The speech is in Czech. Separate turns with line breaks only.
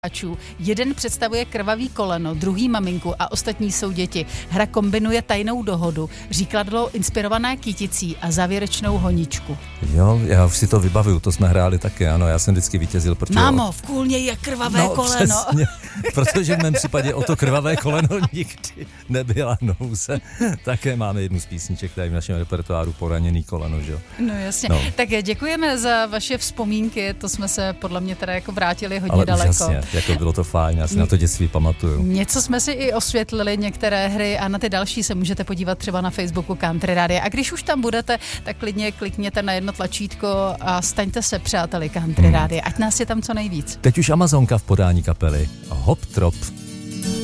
Jeden představuje krvavý koleno, druhý maminku a ostatní jsou děti. Hra kombinuje tajnou dohodu, říkadlo inspirované kyticí a závěrečnou honičku.
Jo, já už si to vybavuju, to jsme hráli taky, ano, já jsem vždycky vítězil, protože...
Mámo, v kůlně je krvavé koleno.
Přesně, protože v mém případě o to krvavé koleno nikdy nebyla nouze. Také máme jednu z písniček tady v našem repertoáru, Poraněný koleno, že jo.
No jasně, no. Tak děkujeme za vaše vzpomínky, to jsme se podle mě teda jako vrátili hodně
ale
daleko.
Úžasně, jako bylo to fajn, já si na to dětství pamatuju.
Něco jsme si i osvětlili, některé hry a na ty další se můžete podívat třeba na Facebooku Country Rádia. A když už tam budete, tak klidně klikněte na jedno tlačítko a staňte se přáteli Country Rádia, ať nás je tam co nejvíc.
Teď už Amazonka v podání kapely Hop Trop.